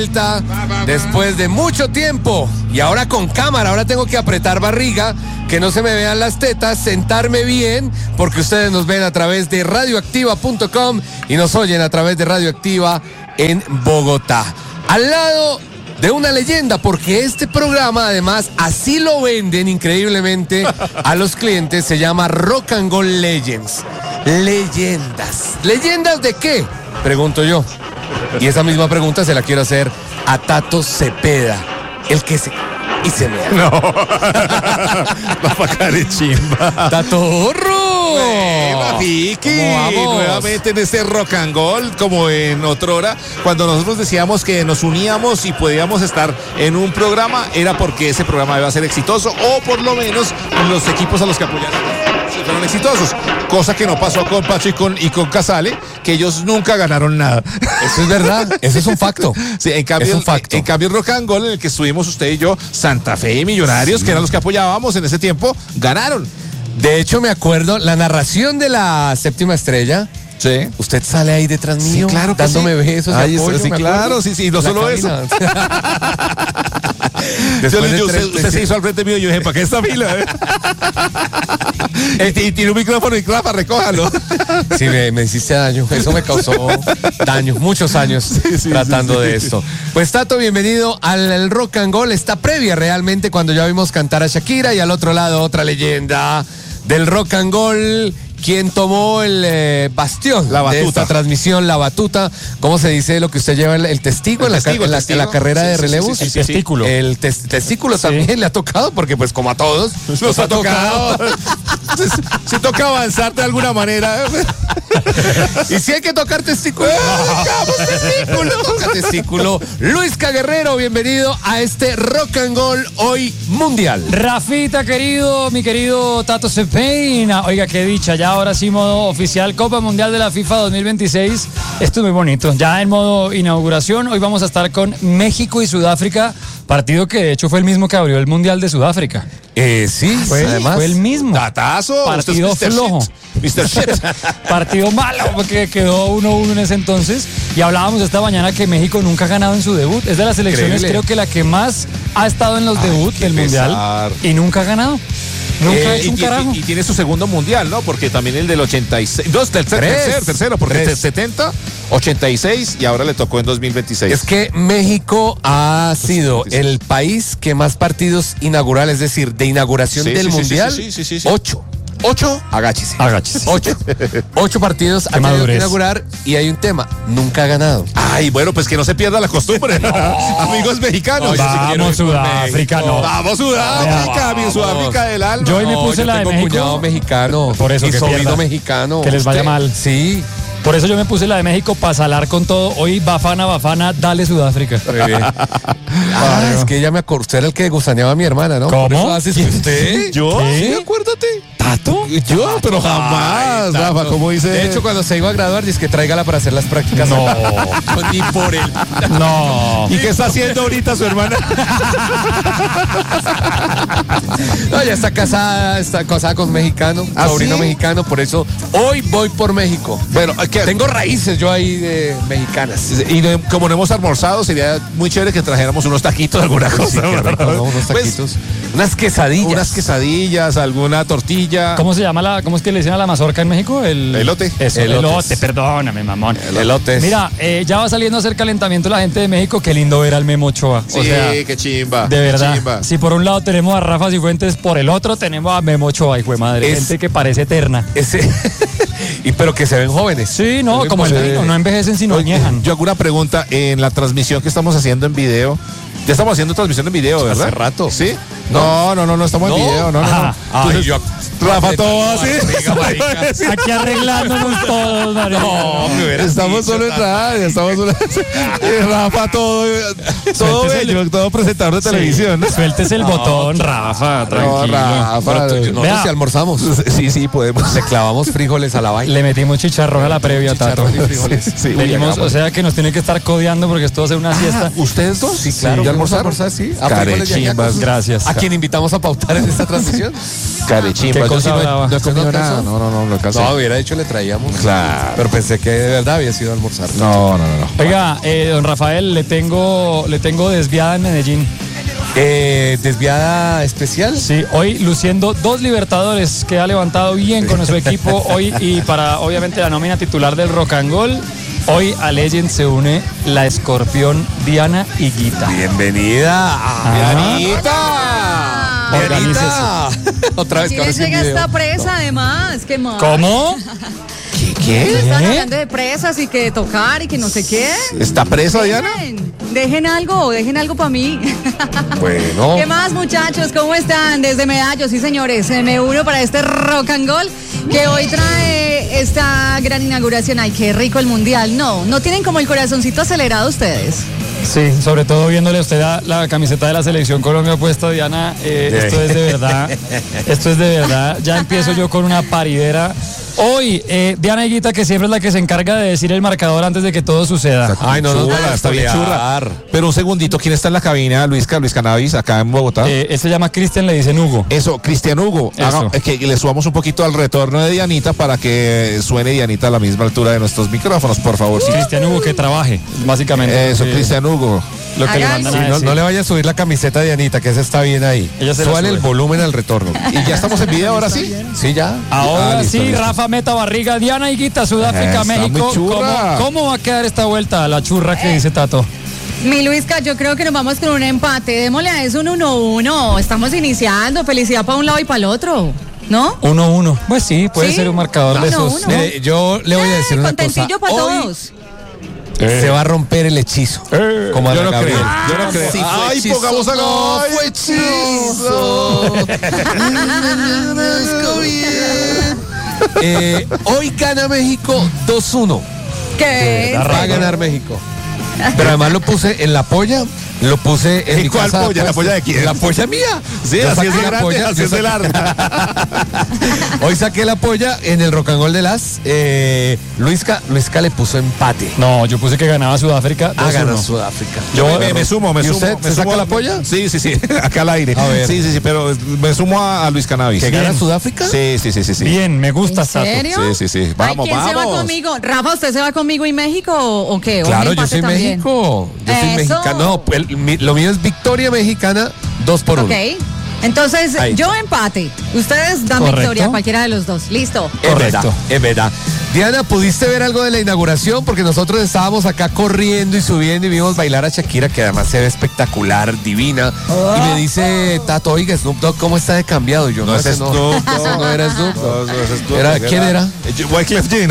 vuelta después de mucho tiempo y ahora con cámara. Ahora tengo que apretar barriga, que no se me vean las tetas, sentarme bien, porque ustedes nos ven a través de radioactiva.com y nos oyen a través de Radioactiva en Bogotá. Al lado de una leyenda, porque este programa además así lo venden increíblemente a los clientes, se llama Rock and Roll Legends. Leyendas. ¿Leyendas de qué? Pregunto yo. Y esa misma pregunta se la quiero hacer a Tato Cepeda, el que se... y se me da. No. Va para acá de chimba. ¡Tatorro! Vicky, ¿Cómo vamos? nuevamente en este rock and roll, como en otrora, cuando nosotros decíamos que nos uníamos y podíamos estar en un programa, era porque ese programa iba a ser exitoso, o por lo menos los equipos a los que apoyaron fueron exitosos, cosa que no pasó con Pacho y con Casale, que ellos nunca ganaron nada. Eso es verdad, eso es un facto. Sí, en cambio, es un facto. En cambio, Rock and Roll, en el que estuvimos usted y yo, Santa Fe y Millonarios, sí, que eran los que apoyábamos en ese tiempo, ganaron. De hecho, me acuerdo, la narración de la Séptima Estrella. Sí. Usted sale ahí detrás mío, sí, claro, dándome besos. Ay, apoyo, sí, claro, sí, no solo eso. Usted se hizo al frente mío y yo dije, ¿para qué esta fila? Y tiene un micrófono y clapa, recójalo. Sí, me hiciste daño, eso me causó daño, muchos años tratando de esto. Pues Tato, bienvenido al Rock and Roll, esta previa realmente cuando ya vimos cantar a Shakira y al otro lado otra leyenda del Rock and Roll. ¿Quién tomó el bastión de esta transmisión, la batuta? ¿Cómo se dice lo que usted lleva, el testigo, en la carrera de relevos? Sí, testículo. El testículo también le ha tocado, porque pues como a todos nos ha tocado. Si toca avanzar de alguna manera. Y si hay que tocar testículo, toca testículo. Luis Guerrero, bienvenido a este Rock and Roll hoy mundial. Rafita querido, mi querido Tato Cepeda. Oiga, qué dicha, ya ahora sí modo oficial, Copa Mundial de la FIFA 2026. Esto es muy bonito. Ya en modo inauguración, hoy vamos a estar con México y Sudáfrica, partido que de hecho fue el mismo que abrió el Mundial de Sudáfrica. Sí, además. Fue el mismo. Datazo. Partido flojo. Mr. Shit. Partido malo, porque quedó 1-1 en ese entonces. Y hablábamos esta mañana que México nunca ha ganado en su debut. Es de las selecciones, creo que la que más ha estado en los debuts del Mundial. Y nunca ha ganado. Nunca ha hecho un carajo. Y tiene su segundo mundial, ¿no? Porque también el del 86. Tercero, porque el 70, 86 y ahora le tocó en 2026. Es que México ha sido el país que más partidos inaugurales, es decir, de inauguración del mundial. 8. Agáchese. 8 partidos ha tenido que inaugurar y hay un tema, nunca ha ganado. Ay, bueno, pues que no se pierda la costumbre. No. Amigos mexicanos. Vamos Sudáfrica, no. Vamos Sudáfrica, mi Sudáfrica del alma. Yo hoy me puse la de México. Cuñado mexicano. Por eso y que sobrino mexicano. Que les vaya mal. Sí. Por eso yo me puse la de México para salar con todo. Hoy Bafana, dale Sudáfrica. Muy bien. Es que ella me acordó. Usted era el que gusaneaba a mi hermana, ¿no? ¿Cómo? ¿Por eso haces usted? ¿Yo? ¿Qué? Sí, acuérdate. ¿Tato? Yo, pero jamás, Rafa, ¿cómo dice? De hecho, cuando se iba a graduar, dice que tráigala para hacer las prácticas. No. Ni por él. No. ¿Y qué está haciendo ahorita su hermana? No, ya está casada con mexicano, sobrino mexicano, por eso hoy voy por México. Bueno, tengo raíces yo ahí de mexicanas. Y como no hemos almorzado, sería muy chévere que trajéramos unos taquitos, alguna cosa. Sí, qué rico, ¿no? Unos taquitos. Unas quesadillas, alguna tortilla. ¿Cómo se llama cómo es que le dicen a la mazorca en México? Elote. Eso, elote, perdóname, mamón. Elotes. Mira, ya va saliendo a hacer calentamiento la gente de México. Qué lindo ver al Memo Ochoa. Sí, o sea, qué chimba. De verdad. Chimba. Si por un lado tenemos a Rafa Cifuentes, por el otro tenemos a Memo Ochoa, hijo de madre. Gente que parece eterna. Pero que se ven jóvenes. Sí, no, como el vino, no envejecen sino añejan. Yo hago una pregunta en la transmisión que estamos haciendo en video. Ya estamos haciendo transmisión en video, ¿verdad? Hace rato. ¿Sí? No, estamos en video, no. Ay, yo... Rafa, todo así. Aquí arreglándonos todos, María. No, estamos solo en radio, Rafa, todo bello, todo presentador de televisión. Suéltese el botón, Rafa, tranquilo. Rafa, no sé si almorzamos. Sí, podemos. Le clavamos frijoles a la vaina. Le metimos chicharrón a la previa, Tato. Chicharrón y frijoles. Venimos, o sea que nos tiene que estar codeando porque esto va a ser una siesta. ¿Ustedes dos? Sí, claro. Ya almorzar? Sí. Carechimbas. Gracias. ¿A quién invitamos a pautar en esta transmisión? Carechimbas. ¿Qué cosa hablaba? No he comido ¿Usted no nada. alcanzó? No alcancé. No, hubiera dicho le traíamos. Claro. Pero pensé que de verdad había sido a almorzar. No. Oiga, don Rafael, le tengo desviada en Medellín. ¿Desviada especial? Sí, hoy luciendo 2 Libertadores que ha levantado bien con su equipo hoy y para obviamente la nómina titular del Rock and Roll. Hoy a Legend se une la escorpión Diana Higuita. Bienvenida. Dianita. Dianita. Otra vez Si que ahora les sí un llega video. esta presa, además, ¿qué más? ¿Cómo? Están hablando de presas y que tocar y que no sé qué. ¿Está presa, Diana? Dejen algo para mí. Bueno. ¿Qué más, muchachos? ¿Cómo están? Desde Medallo, sí, señores. Me uno para este Rock and Roll que hoy trae esta gran inauguración. Ay, qué rico el mundial. No tienen como el corazoncito acelerado ustedes. Sí, sobre todo viéndole a usted la camiseta de la Selección Colombia puesta, Diana, esto es de verdad, ya empiezo yo con una paridera. Hoy, Diana Higuita, que siempre es la que se encarga de decir el marcador antes de que todo suceda. Ay, no nos Churra, vaya a está bien spoilear. churra. Pero un segundito, ¿quién está en la cabina? Luis Cannabis, acá en Bogotá. Él se llama Cristian, le dicen Hugo. Eso, Cristian Hugo. Eso. Que le subamos un poquito al retorno de Dianita para que suene Dianita a la misma altura de nuestros micrófonos, por favor. Sí. Cristian Hugo, que trabaje, básicamente. Eso, Sí, Cristian Hugo. Lo que le Hagan mandan a No, decir. no le vaya a subir la camiseta de Dianita, que esa está bien ahí. Ella se la Súbale el sube. volumen al retorno. Y ya estamos en video ahora sí. Sí, ya. Ahora Listo, sí, listo. Rafa Meta Barriga, Diana Higuita, Sudáfrica, Está México. muy churra. ¿Cómo va a quedar esta vuelta a la churra que dice Tato? Mi Luisca, yo creo que nos vamos con un empate. Démosle a eso un 1-1. Estamos iniciando. Felicidad para un lado y para el otro. ¿No? 1-1. Pues sí, puede ¿Sí? ser un marcador de esos. 1-1. Mire, yo le voy a decir una cosa. Contentillo para Hoy todos. se va a romper el hechizo. Como a Yo la no Gabriel. creo, yo no creo. Sí fue Ay, hechizo, pongamos a no, ay, fue hechizo. Hoy gana México 2-1. ¿Qué? Va a ganar México. Pero además lo puse en la polla. Lo puse en ¿Y mi cuál casa. polla? ¿La polla de quién? La polla mía. Sí, Yo así saqué es de la grande, polla, así yo es de saqué- larga. Hoy saqué la polla en el Rock and Roll de las. Luisca le puso empate. No, yo puse que ganaba Sudáfrica. 2-1. Ganó Sudáfrica. Yo me sumo. ¿Y usted me se saca sumo la polla? Sí, acá al aire. A ver. Sí, pero me sumo a Luis Cannabis. ¿Que gana Bien. Sudáfrica? Sí. Bien, me gusta ¿En Tato. serio? Sí. Vamos, Ay, ¿quién se va vamos. conmigo? Rafa, ¿usted se va conmigo y México o qué? ¿O Claro, un yo empate soy también? México. Yo soy Eso. mexicano. No, lo mío es victoria mexicana 2-1. Ok. Entonces, Ahí. yo empate. Ustedes dan Correcto. victoria a cualquiera de los dos. Listo. Correcto. Es verdad. Diana, ¿pudiste ver algo de la inauguración? Porque nosotros estábamos acá corriendo y subiendo y vimos bailar a Shakira, que además se ve espectacular, divina. Y me dice Tato, oiga, Snoop Dogg, ¿cómo está de cambiado? Y yo, No es ese Snoop, ese no era Snoop Dogg. No es Snoop Era- Dogg, ¿quién era? Wyclef Jean.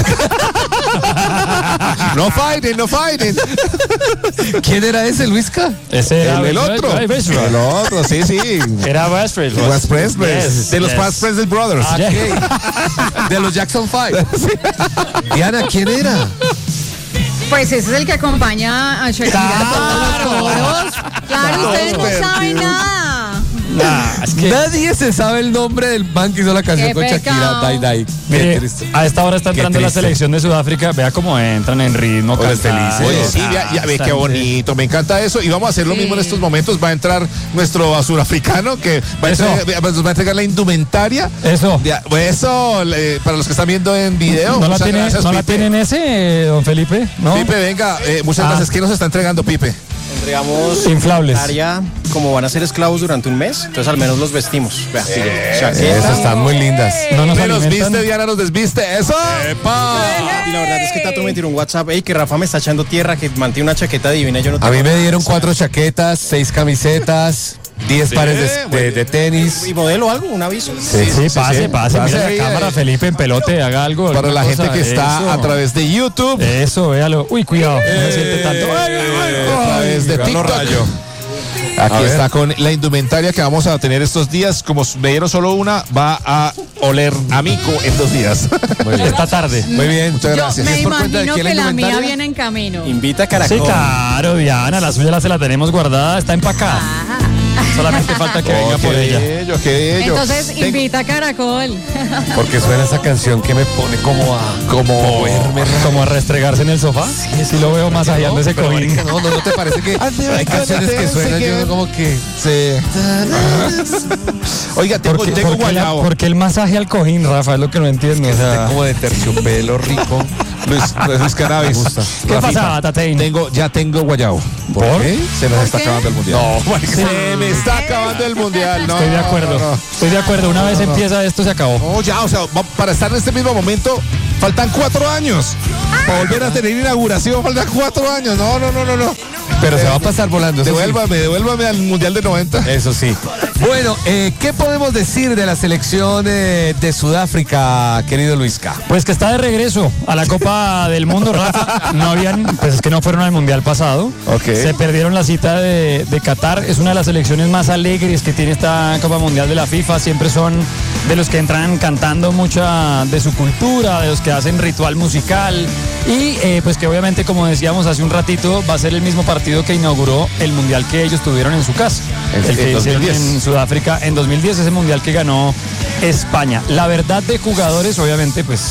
No fighting. ¿Quién era ese, Luisca? Ese era El otro. Ay, ¿ves? El otro, sí. Era West Presley. West Presley. Yes, De los yes. West Presley Brothers. Ah, Ok. De los Jackson 5. Diana, ¿quién era? Pues ese es el que acompaña a Shakira a todos los coros. Claro, ustedes no saben nada. Es que, Nadie se sabe el nombre del man que hizo la canción Qué con Shakira. pecado. Dai. mire, Qué triste. a esta hora está Qué entrando la triste. selección de Sudáfrica. Vea cómo entran en ritmo. Hola, cantando. felices. Oye, sí, ya ve qué bonito, me encanta eso. Y vamos a hacer lo mismo en estos momentos. Va a entrar nuestro surafricano que va a Eso. nos va a entregar la indumentaria. Eso. Eso, para los que están viendo en video. ¿No la muchas gracias, tienen Pipe. ese, don Felipe? ¿No? Pipe, venga, muchas Ah. gracias. ¿Qué nos está entregando, Pipe? Entregamos Inflables. área, como van a ser esclavos durante un mes, entonces al menos los vestimos. Vea, chaqueta. Esas están muy lindas. No nos Me nos alimentan. viste, Diana, nos desviste. ¡Eso! Y la verdad es que Tato me tiró un WhatsApp, hey, que Rafa me está echando tierra, que mantiene una chaqueta divina, yo no A tengo mí me nada". dieron 4 chaquetas, 6 camisetas, 10 pares de tenis. ¿Y modelo algo? ¿Un aviso? Sí, pase, mira ahí, la cámara, Felipe, en pelote, haga algo. Para alguna la gente cosa. que está Eso. a través de YouTube, Eso, véalo. Uy, cuidado, no se siente tanto. a través de TikTok. Aquí está con la indumentaria que vamos a tener estos días. Como me dieron solo una, va a oler a mico en 2 días. Muy bien. Esta tarde. Muy bien, muchas Yo gracias. me ¿Es por cuenta de imagino quién que la mía indumentaria? viene en camino. Invita a Sí, Caracol. claro, Diana, la suya se la tenemos guardada, está empacada. Ah. Solamente falta que venga por ella. Qué bello. Entonces invita a Caracol. Porque suena esa canción que me pone como moverme. Como a restregarse en el sofá. Sí, lo veo masajeando ese pero, cojín. marica, no te parece que hay canciones que suenan yo como que... Sí. Oiga, tengo guayabo. ¿Por qué el masaje al cojín, Rafa? Es lo que no entiendo. O sea, como de terciopelo rico. Luis Cannabis. ¿qué pasaba, Tatein? Ya tengo guayabo. ¿Por qué? Se nos está acabando el mundial. No, Se me está acabando el mundial. No, Estoy de acuerdo. no. Estoy de acuerdo. Una vez empieza esto, se acabó. No, ya, o sea, para estar en este mismo momento, faltan 4 años. Para volver a tener inauguración, faltan 4 años. No. pero se va a pasar volando. Eso sí. Devuélvame al mundial de 90. Eso sí. Bueno, ¿qué podemos decir de la selección de Sudáfrica, querido Luisca? Pues que está de regreso a la Copa del Mundo, Rafa. Pues es que no fueron al Mundial pasado. Ok. Se perdieron la cita de Qatar. Es una de las selecciones más alegres que tiene esta Copa Mundial de la FIFA. Siempre son de los que entran cantando mucha de su cultura, de los que hacen ritual musical. Y pues que obviamente, como decíamos hace un ratito, va a ser el mismo partido que inauguró el Mundial que ellos tuvieron en su casa. El que hicieron 2010. en Sudáfrica en 2010, ese Mundial que ganó España. La verdad de jugadores, obviamente, pues